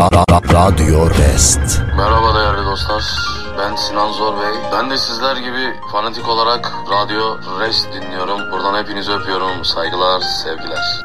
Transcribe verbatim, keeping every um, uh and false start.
Radyo Rest. Merhaba değerli dostlar. Ben Sinan Zor Bey. Ben de sizler gibi fanatik olarak Radyo Rest dinliyorum. Buradan hepinizi öpüyorum. Saygılar, sevgiler.